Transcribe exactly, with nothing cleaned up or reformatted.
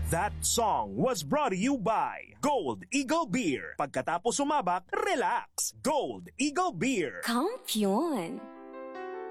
That song was brought to you by Gold Eagle Beer. Pagkatapos sumabak, relax. Gold Eagle Beer. Kampiyon!